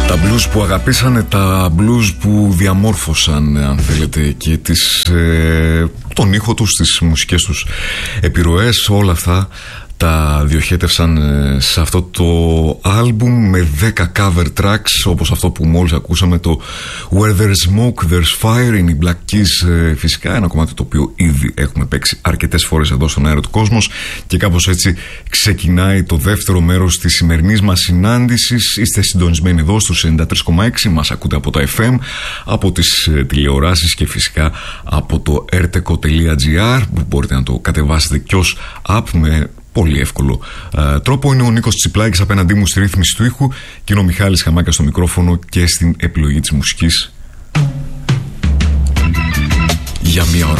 Τα blues που αγαπήσανε, τα blues που διαμόρφωσαν, αν θέλετε, και τον ήχο τους, τις μουσικές τους επιρροές, όλα αυτά τα διοχέτευσαν σε αυτό το άλμπουμ με 10 cover tracks, όπως αυτό που μόλις ακούσαμε, το Where There's Smoke There's Fire. Είναι οι Black Keys, φυσικά ένα κομμάτι το οποίο ήδη έχουμε παίξει αρκετές φορές εδώ στον αέρα του Κόσμος, και κάπως έτσι ξεκινάει το δεύτερο μέρος της σημερινής μας συνάντησης. Είστε συντονισμένοι εδώ στους 93,6, μας ακούτε από τα FM, από τις τηλεοράσεις και φυσικά από το erteco.gr, που μπορείτε να το κατεβάσετε και ως app με πολύ εύκολο τρόπο. Είναι ο Νίκος Τσιπλάκης απέναντί μου στη ρύθμιση του ήχου και είναι ο Μιχάλης Χαμάκας στο μικρόφωνο και στην επιλογή της μουσικής για μία ώρα.